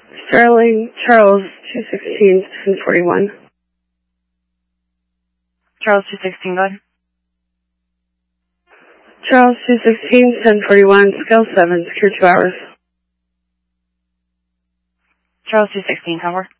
Sterling Charles 216 1041. Charles 216, go ahead. Charles 216 1041, scale 7, secure 2 hours. Charles 216, cover.